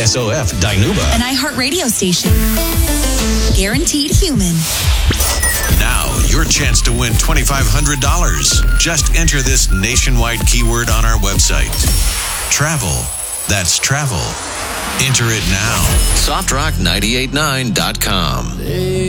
KSOF Dinuba. An iHeartRadio station. Guaranteed human. Now, your chance to win $2,500. Just enter this nationwide keyword on our website. Travel. That's travel. Enter it now. SoftRock989.com.